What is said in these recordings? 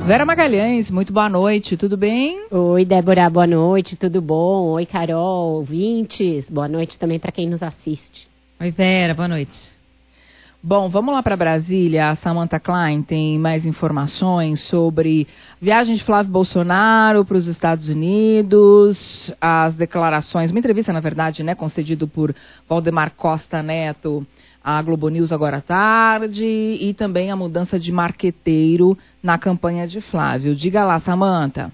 Vera Magalhães, muito boa noite, tudo bem? Oi, Débora, boa noite, tudo bom? Oi, Carol, ouvintes, boa noite também para quem nos assiste. Oi, Vera, boa noite. Bom, vamos lá para Brasília. A Samantha Klein tem mais informações sobre viagem de Flávio Bolsonaro para os Estados Unidos, as declarações, uma entrevista, na verdade, né, concedido por Valdemar Costa Neto à Globo News agora à tarde, e também a mudança de marqueteiro na campanha de Flávio. Diga lá, Samantha.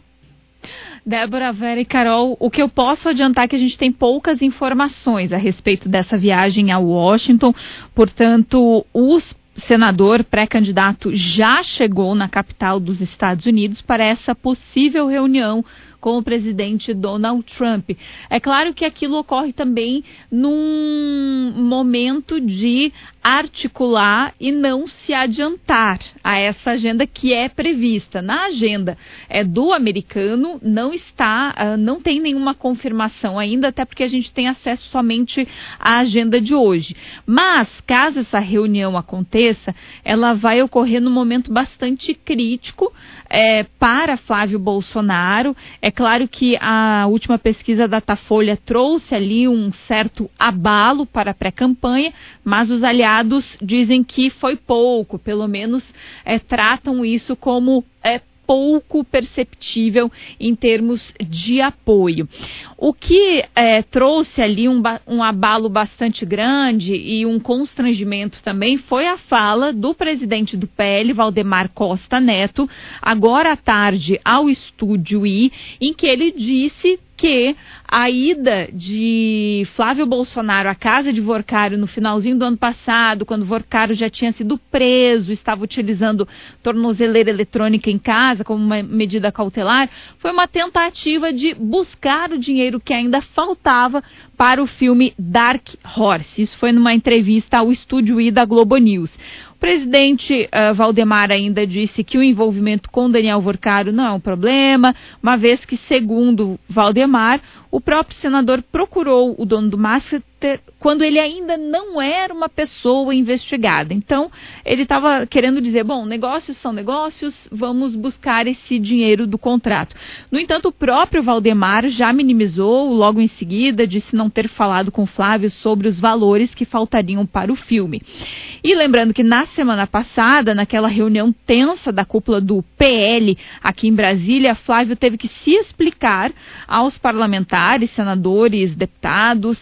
Débora, Vera e Carol, o que eu posso adiantar é que a gente tem poucas informações a respeito dessa viagem a Washington. Portanto, o senador pré-candidato já chegou na capital dos Estados Unidos para essa possível reunião com o presidente Donald Trump. É claro que aquilo ocorre também num momento de articular e não se adiantar a essa agenda que é prevista. Na agenda do americano não tem nenhuma confirmação ainda, até porque a gente tem acesso somente à agenda de hoje. Mas, caso essa reunião aconteça, ela vai ocorrer num momento bastante crítico para Flávio Bolsonaro. É claro que a última pesquisa da Datafolha trouxe ali um certo abalo para a pré-campanha, mas os aliados dizem que foi pouco, pelo menos tratam isso como pouco perceptível em termos de apoio. O que trouxe ali um abalo bastante grande e um constrangimento também foi a fala do presidente do PL, Valdemar Costa Neto, agora à tarde ao Estúdio I, em que ele disse que a ida de Flávio Bolsonaro à casa de Vorcário no finalzinho do ano passado, quando Vorcário já tinha sido preso, estava utilizando tornozeleira eletrônica em casa como uma medida cautelar, foi uma tentativa de buscar o dinheiro que ainda faltava para o filme Dark Horse. Isso foi numa entrevista ao Estúdio I da Globo News. O presidente Valdemar ainda disse que o envolvimento com Daniel Vorcário não é um problema, uma vez que, segundo Valdemar, o próprio senador procurou o dono do Masfer quando ele ainda não era uma pessoa investigada. Então, ele estava querendo dizer, bom, negócios são negócios, vamos buscar esse dinheiro do contrato. No entanto, o próprio Valdemar já minimizou, logo em seguida, disse não ter falado com Flávio sobre os valores que faltariam para o filme. E lembrando que na semana passada, naquela reunião tensa da cúpula do PL aqui em Brasília, Flávio teve que se explicar aos parlamentares, senadores, deputados,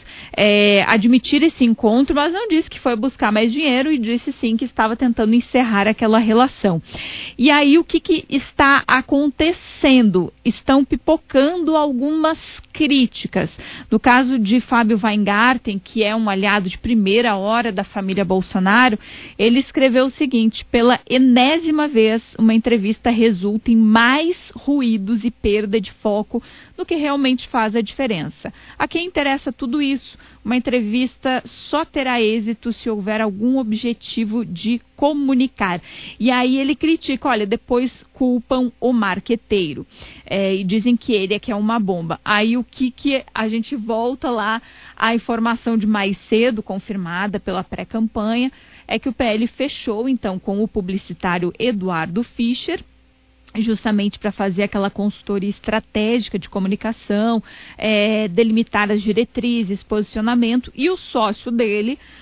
admitir esse encontro, mas não disse que foi buscar mais dinheiro e disse sim que estava tentando encerrar aquela relação. E aí o que está acontecendo? Estão pipocando algumas críticas. No caso de Fábio Weingarten, que é um aliado de primeira hora da família Bolsonaro, ele escreveu o seguinte: pela enésima vez, uma entrevista resulta em mais ruídos e perda de foco do que realmente faz a diferença. A quem interessa tudo isso? Uma entrevista só terá êxito se houver algum objetivo de comunicar. E aí ele critica, olha, depois culpam o marqueteiro. E dizem que ele é que é uma bomba. Aí o que a gente volta lá, a informação de mais cedo, confirmada pela pré-campanha, é que o PL fechou então com o publicitário Eduardo Fischer, justamente para fazer aquela consultoria estratégica de comunicação, delimitar as diretrizes, posicionamento, e o sócio dele,